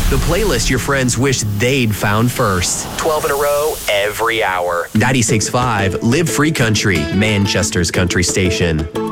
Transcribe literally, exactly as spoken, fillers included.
The playlist your friends wish they'd found first. twelve in a row, every hour. ninety-six point five Live Free Country, Manchester's country station.